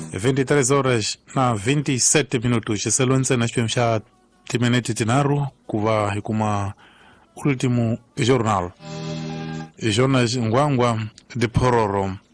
23 horas na 27 minutos. Excelência, nós temos já timenete tinaru kuva hikuma último jornal. Jonas Ngwangwa de Pororo.